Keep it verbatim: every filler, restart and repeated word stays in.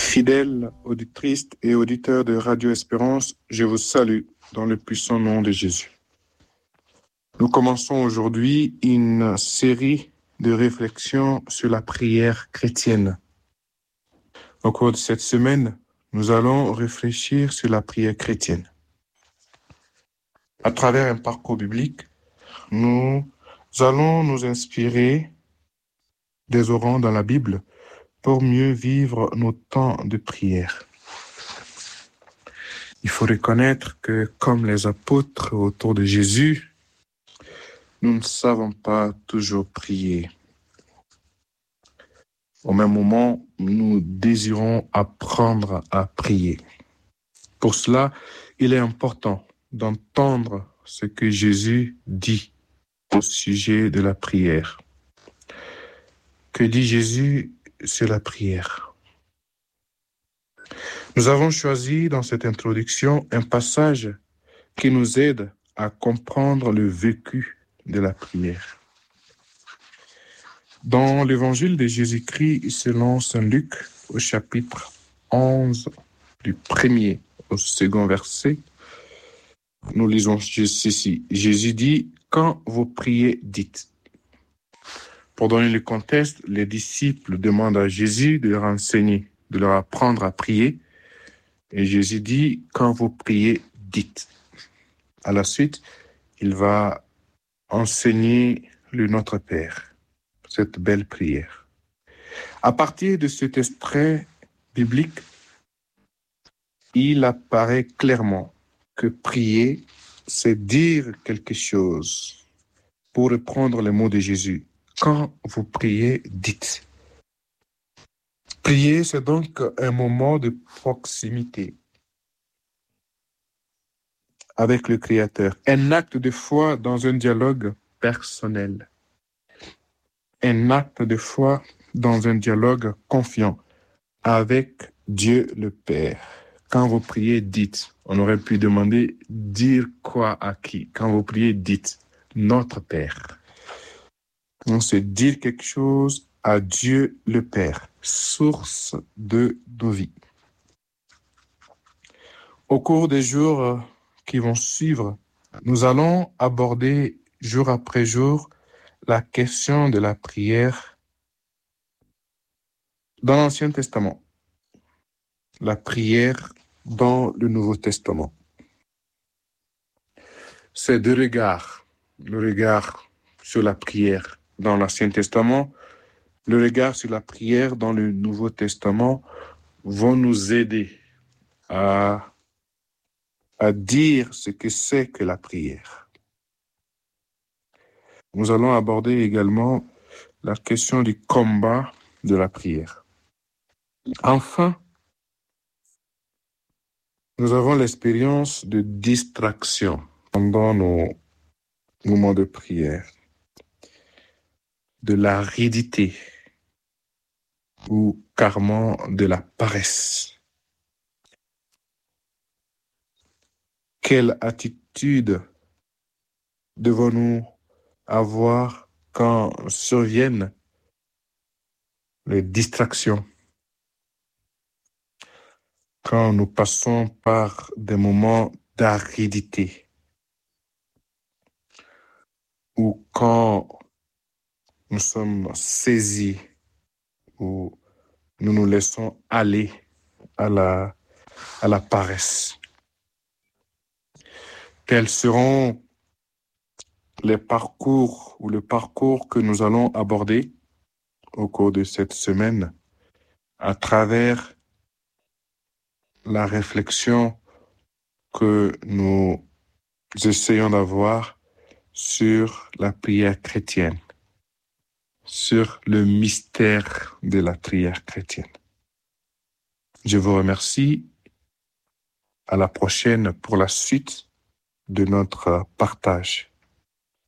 Fidèles auditrices et auditeurs de Radio Espérance, je vous salue dans le puissant nom de Jésus. Nous commençons aujourd'hui une série de réflexions sur la prière chrétienne. Au cours de cette semaine, nous allons réfléchir sur la prière chrétienne. À travers un parcours biblique, nous allons nous inspirer des orants dans la Bible pour mieux vivre nos temps de prière. Il faut reconnaître que, comme les apôtres autour de Jésus, nous ne savons pas toujours prier. Au même moment, nous désirons apprendre à prier. Pour cela, il est important d'entendre ce que Jésus dit au sujet de la prière. Que dit Jésus sur la prière? Nous avons choisi dans cette introduction un passage qui nous aide à comprendre le vécu de la prière. Dans l'évangile de Jésus-Christ selon saint Luc, au chapitre onze, du premier au second verset, nous lisons ceci. Jésus dit, « Quand vous priez, dites. » Pour donner le contexte, les disciples demandent à Jésus de leur enseigner, de leur apprendre à prier. Et Jésus dit, quand vous priez, dites. À la suite, il va enseigner le Notre Père, cette belle prière. À partir de cet extrait biblique, il apparaît clairement que prier, c'est dire quelque chose. Pour reprendre les mots de Jésus, quand vous priez, dites. Prier, c'est donc un moment de proximité avec le Créateur, un acte de foi dans un dialogue personnel, un acte de foi dans un dialogue confiant avec Dieu le Père. Quand vous priez, dites. On aurait pu demander, dire quoi à qui? Quand vous priez, dites, notre Père. On se dit quelque chose à Dieu le Père, source de nos vies. Au cours des jours qui vont suivre, nous allons aborder jour après jour la question de la prière dans l'Ancien Testament, la prière dans le Nouveau Testament. Ces deux regards, le regard sur la prière dans l'Ancien Testament, le regard sur la prière dans le Nouveau Testament vont nous aider à, à dire ce que c'est que la prière. Nous allons aborder également la question du combat de la prière. Enfin, nous avons l'expérience de distraction pendant nos moments de prière, de l'aridité ou carrément de la paresse. Quelle attitude devons-nous avoir quand surviennent les distractions, quand nous passons par des moments d'aridité ou quand nous sommes saisis ou nous nous laissons aller à la, à la paresse. Quels seront les parcours ou le parcours que nous allons aborder au cours de cette semaine à travers la réflexion que nous essayons d'avoir sur la prière chrétienne, sur le mystère de la prière chrétienne. Je vous remercie. À la prochaine pour la suite de notre partage.